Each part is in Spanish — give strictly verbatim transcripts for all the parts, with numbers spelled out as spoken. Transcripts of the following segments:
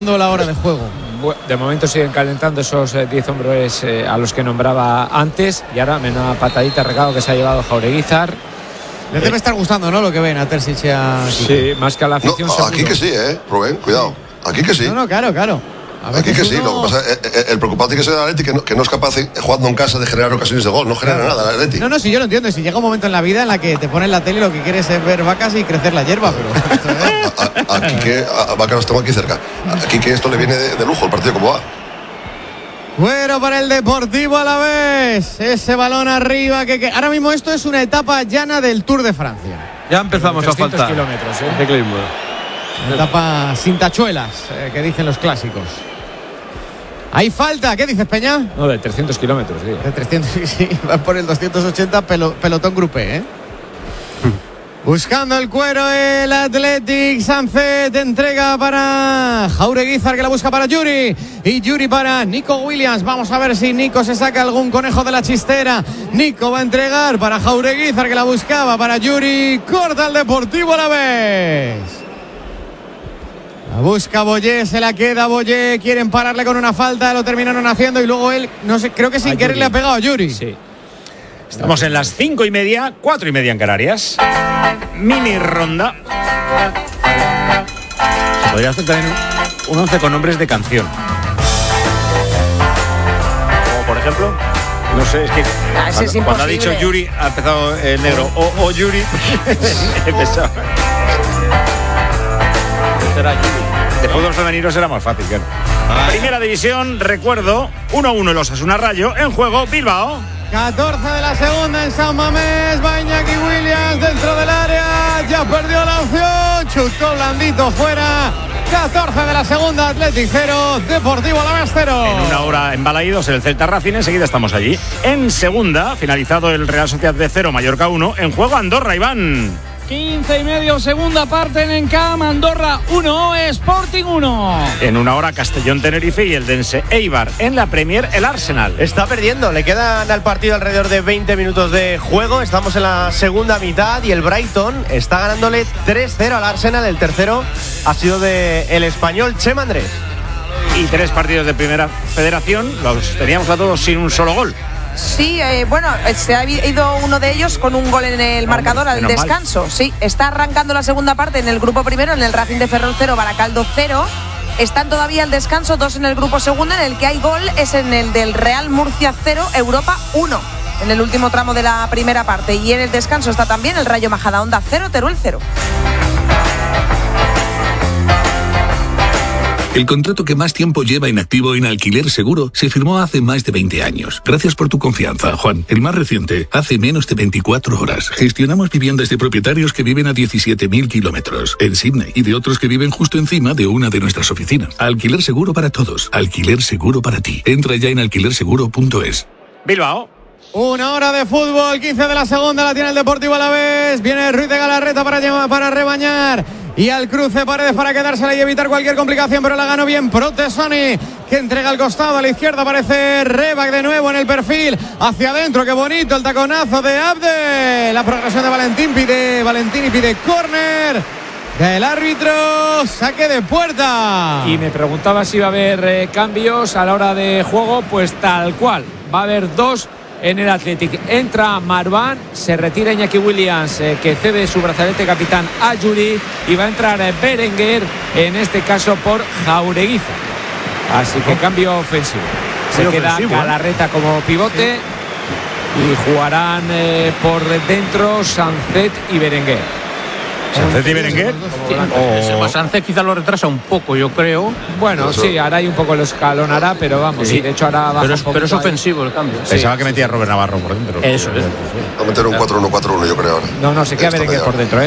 la hora de juego. De momento siguen calentando esos diez eh, hombres eh, a los que nombraba antes, y ahora menuda patadita recado que se ha llevado Jaureguizar. Les debe eh, estar gustando, ¿no?, lo que ven a Terzic y a... Sí, más que a la afición. No, aquí que sí, eh, Rubén, cuidado. Aquí que sí. No, no, claro, claro. Aquí que sí, uno... lo que pasa es el, el preocupante que sea el Atleti, que no, que no es capaz, de, jugando en casa, de generar ocasiones de gol. No genera claro. nada el Atleti. No, no, si yo lo entiendo. Si llega un momento en la vida en la que te pones la tele y lo que quieres es ver vacas y crecer la hierba, pero... a, a, aquí que... A, vacas las tengo aquí cerca. Aquí que esto le viene de, de lujo, el partido como va. Bueno, para el Deportivo Alavés. Ese balón arriba. Que, que ahora mismo esto es una etapa llana del Tour de Francia. Ya empezamos a faltar kilómetros, ¿eh? de clima. Una etapa sin tachuelas, eh, que dicen los clásicos. Hay falta, ¿qué dices, Peña? No, de trescientos kilómetros, tío. De trescientos, sí, va por el doscientos ochenta, pelo, pelotón grupé, ¿eh? Buscando el cuero el Athletic. Sancet entrega para Jaureguizar, que la busca para Yuri, y Yuri para Nico Williams. Vamos a ver si Nico se saca algún conejo de la chistera. Nico va a entregar para Jaureguizar, que la buscaba para Yuri. Corta el Deportivo Alavés. La busca Boyé, se la queda Boyé. Quieren pararle con una falta, lo terminaron haciendo y luego él, no sé, creo que sin a querer Yuri. Le ha pegado a Yuri. Sí. Estamos en las cinco y media, cuatro y media en Canarias. Mini ronda. Se podría hacer también un once con nombres de canción. Como por ejemplo, no sé, es que ah, cuando, es cuando ha dicho Yuri ha empezado el negro. O, o Yuri. Empezaba. Será Yuri. De fútbol femenino será más fácil, claro. Primera división, recuerdo, uno a uno el Osasuna Rayo, en juego Bilbao. catorce de la segunda en San Mamés. Va Iñaki Williams dentro del área. Ya perdió la opción. Chutó blandito fuera. catorce de la segunda. Athletic cero. Deportivo Alavés cero. En una hora en Balaídos, en el Celta Racing. Enseguida estamos allí. En segunda, finalizado el Real Sociedad de cero, Mallorca uno. En juego Andorra, Iván. quince y medio, segunda parte en Encam. Andorra uno, Sporting uno. En una hora Castellón Tenerife y el Dense Eibar. En la Premier el Arsenal. Está perdiendo, le quedan al partido alrededor de veinte minutos de juego. Estamos en la segunda mitad y el Brighton está ganándole tres cero al Arsenal. El tercero ha sido de el español Chema Andrés. Y tres partidos de Primera Federación, los teníamos a todos sin un solo gol. Sí, eh, bueno, se ha ido uno de ellos con un gol en el marcador al descanso. Sí, está arrancando la segunda parte en el grupo primero, en el Racing de Ferrol cero, Baracaldo cero. Están todavía al descanso, dos en el grupo segundo, en el que hay gol es en el del Real Murcia cero, Europa uno, en el último tramo de la primera parte. Y en el descanso está también el Rayo Majadahonda cero, Teruel cero. El contrato que más tiempo lleva inactivo en Alquiler Seguro se firmó hace más de veinte años. Gracias por tu confianza, Juan. El más reciente, hace menos de veinticuatro horas. Gestionamos viviendas de propietarios que viven a diecisiete mil kilómetros en Sydney y de otros que viven justo encima de una de nuestras oficinas. Alquiler Seguro para todos. Alquiler Seguro para ti. Entra ya en alquiler seguro punto es. Bilbao. Una hora de fútbol, quince de la segunda, la tiene el Deportivo Alavés. Viene Ruiz de Galarreta para, para rebañar. Y al cruce Paredes para quedársela y evitar cualquier complicación, pero la ganó bien Protesoni, que entrega al costado. A la izquierda aparece Rebac de nuevo en el perfil. Hacia adentro, qué bonito el taconazo de Abde. La progresión de Valentín pide, Valentín y pide córner del árbitro, saque de puerta. Y me preguntaba si iba a haber eh, cambios a la hora de juego. Pues tal cual, va a haber dos en el Athletic. Entra Marwan, se retira Iñaki Williams, eh, que cede su brazalete capitán a Yuri, y va a entrar eh, Berenguer, en este caso por Jaureguizar. Así que cambio ofensivo. Se sí, queda ofensivo, Galarreta ¿eh? como pivote, sí. Y jugarán eh, por dentro Sancet y Berenguer. ¿Sancet y Berenguer? O... Sancet quizá lo retrasa un poco, yo creo. Bueno, eso. Sí, ahora hay un poco lo escalonará, pero vamos, sí, sí, de hecho ahora baja pero es, un poco. Pero es ofensivo el cambio. Pensaba sí, que metía a sí. Robert Navarro por dentro. Eso es. Va a meter un cuatro uno cuatro uno, yo creo ahora. No, no, se queda Berenguer por dentro, ¿eh?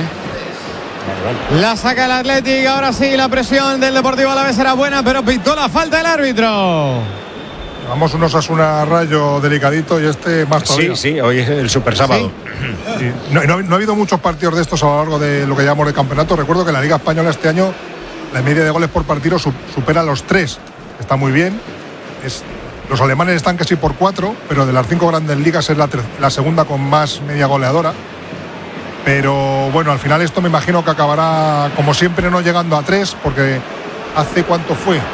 La saca el Athletic, ahora sí, la presión del Deportivo Alavés era buena, pero pitó la falta el árbitro. Vamos unos Osasuna Rayo delicadito y este más todavía. Sí, sí, hoy es el super sábado. Sí. Sí. No, no, no ha habido muchos partidos de estos a lo largo de lo que llamamos de campeonato. Recuerdo que en la Liga Española este año la media de goles por partido su, supera los tres. Está muy bien. Es, los alemanes están casi por cuatro, pero de las cinco grandes ligas es la, la segunda con más media goleadora. Pero bueno, al final esto me imagino que acabará, como siempre, no llegando a tres, porque ¿Hace cuánto fue?